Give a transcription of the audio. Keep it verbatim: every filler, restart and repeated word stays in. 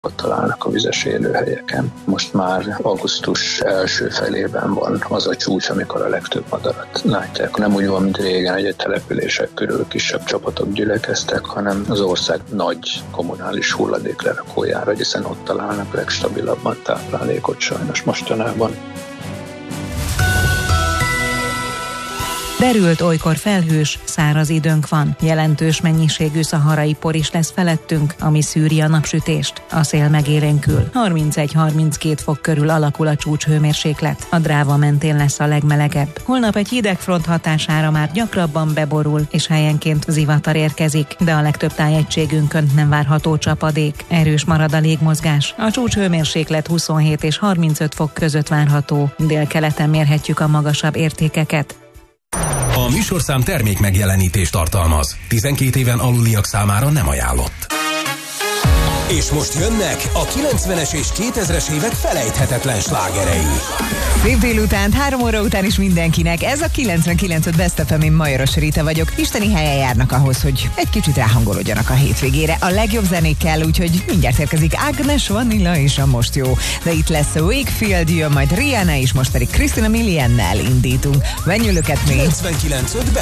ott találnak a vizes élőhelyeken. Most már augusztus első felében van az a csúcs, amikor a legtöbb madarat látják. Nem úgy van, mint régen, hogy a települések körül kisebb csapatok gyülekeztek, hanem az ország nagy kommunális hulladéklerakójára, hiszen ott találnak legstabilabban táplálékot sajnos mostanában. Derült, olykor felhős, száraz időnk van. Jelentős mennyiségű szaharai por is lesz felettünk, ami szűri a napsütést. A szél megélénkül. harmincegy-harminckét fok körül alakul a csúcshőmérséklet. A Dráva mentén lesz a legmelegebb. Holnap egy hidegfront hatására már gyakrabban beborul, és helyenként zivatar érkezik, de a legtöbb tájegységünkön nem várható csapadék. Erős marad a légmozgás. A csúcshőmérséklet huszonhét és harmincöt fok között várható. Délkeleten mérhetjük a magasabb értékeket. A műsorszám termék megjelenítést tartalmaz. tizenkét éven aluliak számára nem ajánlott. És most jönnek a kilencvenes és kétezres évek felejthetetlen slágerei. Szép délután, három óra után is mindenkinek. Ez a kilencvenkilenc Best ef em, én Majoros Rita vagyok. Isteni helyen járnak ahhoz, hogy egy kicsit ráhangolódjanak a hétvégére. A legjobb zenékkel, úgyhogy mindjárt érkezik Agnes Vanilla és a Most Jó. De itt lesz a Wakefield, jön majd Rihanna, és most pedig Christina Miliannel indítunk. Venyülöket még. kilencvenkilenc